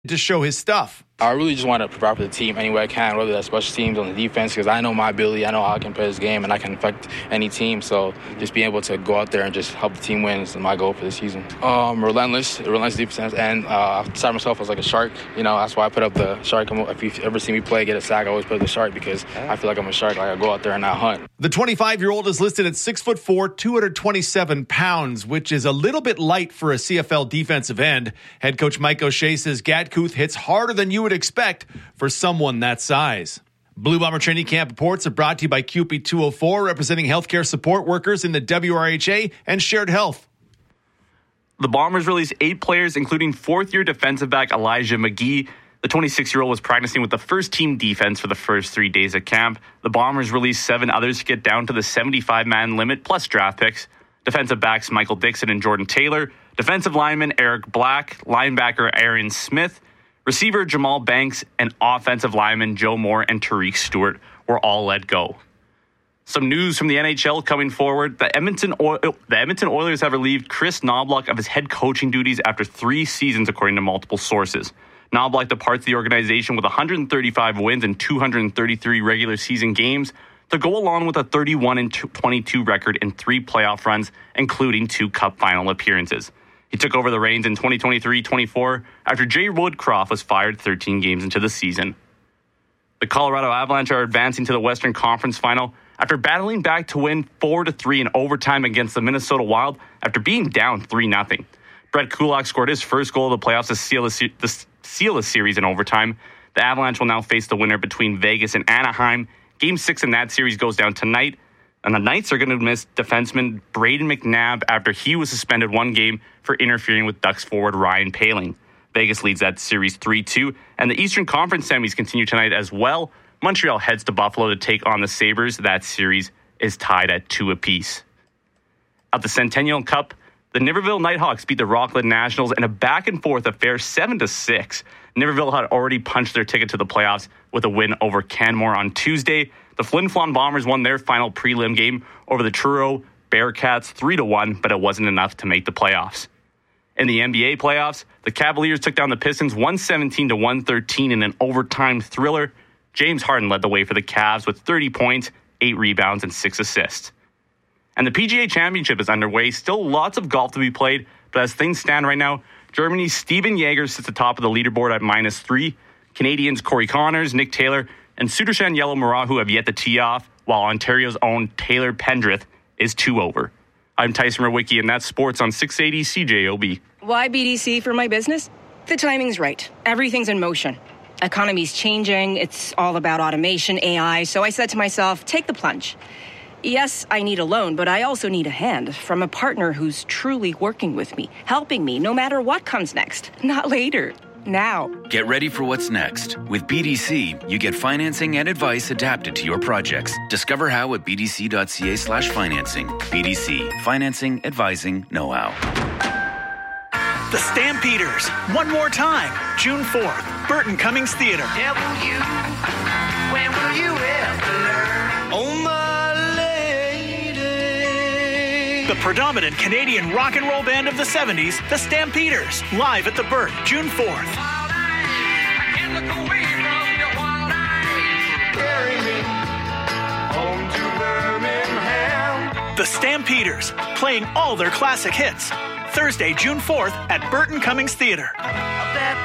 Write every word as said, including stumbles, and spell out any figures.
to show his stuff. I really just want to provide for the team any way I can, whether that's special teams on the defense, because I know my ability, I know how I can play this game, and I can affect any team. So just being able to go out there and just help the team win is my goal for the season. Um, relentless, relentless defense, and uh, I decided myself as like a shark. You know, that's why I put up the shark. If you've ever seen me play, get a sack, I always put up the shark because I feel like I'm a shark. Like I go out there and I hunt. The twenty-five-year-old is listed at six foot four, two hundred twenty-seven pounds, which is a little bit light for a C F L defensive end. Head coach Mike O'Shea says Gatkuth hits harder than you would expect for someone that size. Blue Bomber Training Camp reports are brought to you by C U P E two oh four, representing healthcare support workers in the W R H A and Shared Health. The Bombers released eight players, including fourth-year defensive back Elijah McGee. The twenty-six-year-old was practicing with the first-team defense for the first three days of camp. The Bombers released seven others to get down to the seventy-five man limit, plus draft picks. Defensive backs Michael Dixon and Jordan Taylor. Defensive lineman Eric Black. Linebacker Aaron Smith. Receiver Jamal Banks and offensive linemen Joe Moore and Tariq Stewart were all let go. Some news from the N H L coming forward. The Edmonton, Oil- the Edmonton Oilers have relieved Chris Knobloch of his head coaching duties after three seasons, according to multiple sources. Knobloch departs the organization with one hundred thirty-five wins and two hundred thirty-three regular season games to go along with a thirty-one and twenty-two record in three playoff runs, including two cup final appearances. He took over the reins in twenty twenty-three twenty-four after Jay Woodcroft was fired thirteen games into the season. The Colorado Avalanche are advancing to the Western Conference Final after battling back to win four to three in overtime against the Minnesota Wild after being down three nothing. Brett Kulak scored his first goal of the playoffs to seal the, the, seal the series in overtime. The Avalanche will now face the winner between Vegas and Anaheim. Game six in that series goes down tonight. And the Knights are going to miss defenseman Braden McNabb after he was suspended one game for interfering with Ducks forward Ryan Poehling. Vegas leads that series three two, and the Eastern Conference semis continue tonight as well. Montreal heads to Buffalo to take on the Sabres. That series is tied at two apiece. At the Centennial Cup, the Niverville Nighthawks beat the Rockland Nationals in a back-and-forth affair seven to six. Niverville had already punched their ticket to the playoffs with a win over Canmore on Tuesday. The Flin Flon Bombers won their final prelim game over the Truro Bearcats three to one, but it wasn't enough to make the playoffs. In the N B A playoffs, the Cavaliers took down the Pistons one seventeen to one thirteen in an overtime thriller. James Harden led the way for the Cavs with thirty points, eight rebounds, and six assists. And the P G A Championship is underway. Still lots of golf to be played, but as things stand right now, Germany's Steven Jaeger sits atop of the leaderboard at minus three. Canadians Corey Connors, Nick Taylor, and Sudarshan Yellow Marahu have yet to tee off, while Ontario's own Taylor Pendrith is two over. I'm Tyson Rowicki, and that's sports on six eighty C J O B. Why B D C for my business? The timing's right. Everything's in motion. Economy's changing. It's all about automation, A I. So I said to myself, take the plunge. Yes, I need a loan, but I also need a hand from a partner who's truly working with me, helping me no matter what comes next. Not later. Now. Get ready for what's next. With B D C, you get financing and advice adapted to your projects. Discover how at bdc.ca slash financing. B D C, financing, advising, know-how. The Stampeders, one more time, June fourth, Burton Cummings Theater. Tell you, when will you ever learn? Oh, my lady. The predominant Canadian rock and roll band of the seventies, the Stampeders, live at the Burton, June fourth. I can't look away from your wild eyes. Carry me home to Birmingham. The Stampeders, playing all their classic hits. Thursday, June fourth at Burton Cummings Theater.